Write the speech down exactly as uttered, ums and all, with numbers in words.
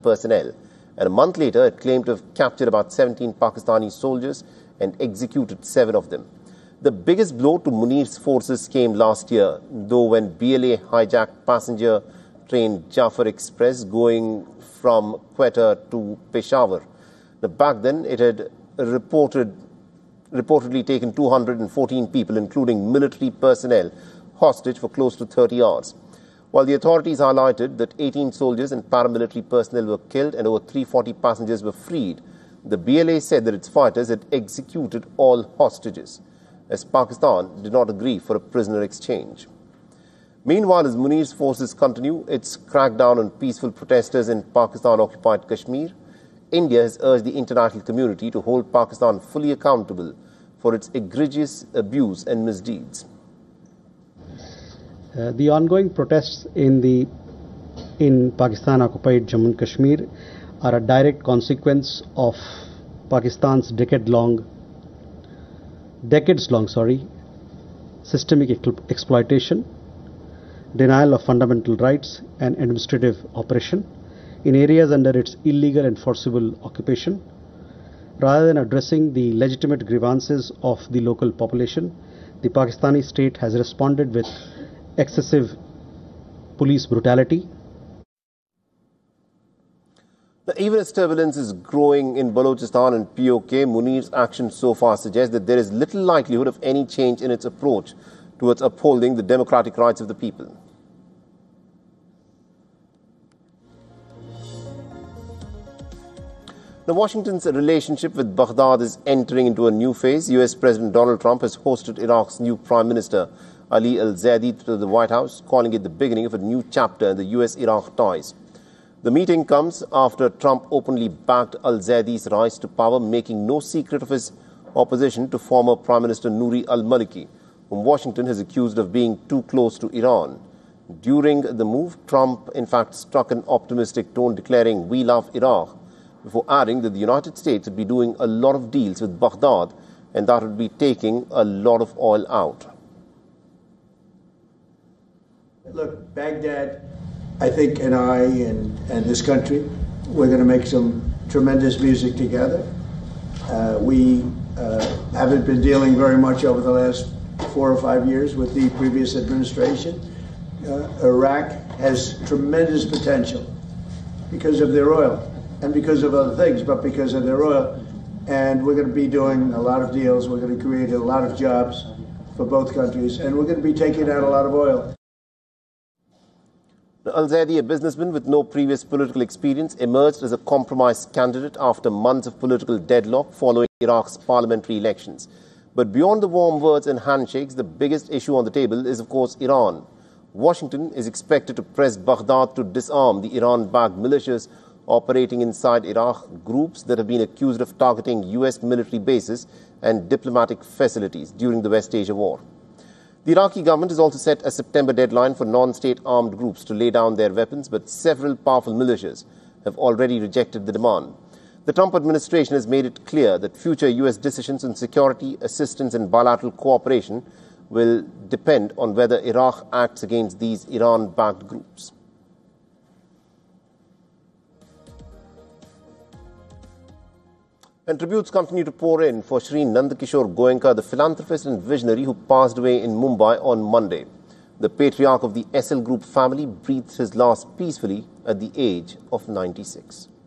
personnel. And a month later, it claimed to have captured about seventeen Pakistani soldiers and executed seven of them. The biggest blow to Munir's forces came last year, though, when B L A hijacked passenger train Jafar Express going from Quetta to Peshawar. Now, back then, it had reported, reportedly taken two hundred fourteen people, including military personnel, hostage for close to thirty hours. While the authorities highlighted that eighteen soldiers and paramilitary personnel were killed and over three hundred forty passengers were freed, the B L A said that its fighters had executed all hostages, as Pakistan did not agree for a prisoner exchange. Meanwhile, as Munir's forces continue its crackdown on peaceful protesters in Pakistan-occupied Kashmir, India has urged the international community to hold Pakistan fully accountable for its egregious abuse and misdeeds. Uh, the ongoing protests in the in Pakistan-occupied Jammu and Kashmir are a direct consequence of Pakistan's decade-long, decades-long, sorry, systemic exploitation, denial of fundamental rights, and administrative oppression in areas under its illegal and forcible occupation. Rather than addressing the legitimate grievances of the local population, the Pakistani state has responded with excessive police brutality. Now, even as turbulence is growing in Balochistan and P O K, Munir's actions so far suggest that there is little likelihood of any change in its approach towards upholding the democratic rights of the people. Now, Washington's relationship with Baghdad is entering into a new phase. U S President Donald Trump has hosted Iraq's new Prime Minister, Ali al-Zaidi, to the White House, calling it the beginning of a new chapter in the U S Iraq ties. The meeting comes after Trump openly backed al-Zaidi's rise to power, making no secret of his opposition to former Prime Minister Nouri al-Maliki, whom Washington has accused of being too close to Iran. During the move, Trump, in fact, struck an optimistic tone, declaring, "We love Iraq," before adding that the United States would be doing a lot of deals with Baghdad and that would be taking a lot of oil out. Look, Baghdad, I think, and I and, and this country, we're going to make some tremendous music together. Uh, we uh, haven't been dealing very much over the last four or five years with the previous administration. Uh, Iraq has tremendous potential because of their oil and because of other things, but because of their oil. And we're going to be doing a lot of deals. We're going to create a lot of jobs for both countries, and we're going to be taking out a lot of oil. Al-Zaidi, a businessman with no previous political experience, emerged as a compromise candidate after months of political deadlock following Iraq's parliamentary elections. But beyond the warm words and handshakes, the biggest issue on the table is, of course, Iran. Washington is expected to press Baghdad to disarm the Iran-backed militias operating inside Iraq, groups that have been accused of targeting U S military bases and diplomatic facilities during the West Asia War. The Iraqi government has also set a September deadline for non-state armed groups to lay down their weapons, but several powerful militias have already rejected the demand. The Trump administration has made it clear that future U S decisions on security, assistance and bilateral cooperation will depend on whether Iraq acts against these Iran-backed groups. And tributes continue to pour in for Shri Nandakishore Goenka, the philanthropist and visionary who passed away in Mumbai on Monday. The patriarch of the S L Group family breathed his last peacefully at the age of ninety-six.